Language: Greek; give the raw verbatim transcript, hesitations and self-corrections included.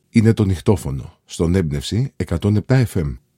είναι το νυχτόφωνο στον Έμπνευση εκατόν επτά εφ εμ.